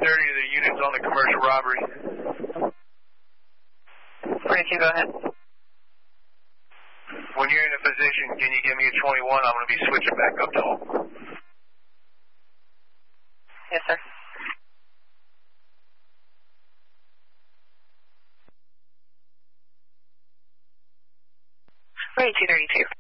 of the units on the commercial robbery. 42, go ahead. When you're in a position, can you give me a 21? I'm going to be switching back up to home. Yes, sir. 4232.